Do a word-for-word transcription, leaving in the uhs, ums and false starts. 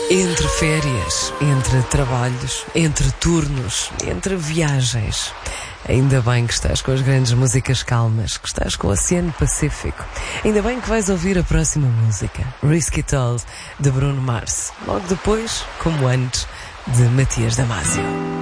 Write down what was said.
Entre férias, entre trabalhos, entre turnos, entre viagens. Ainda bem que estás com as grandes músicas calmas, que estás com o Oceano Pacífico. Ainda bem que vais ouvir a próxima música, Risk It All, de Bruno Mars. Logo depois, como antes, de Matias Damasio.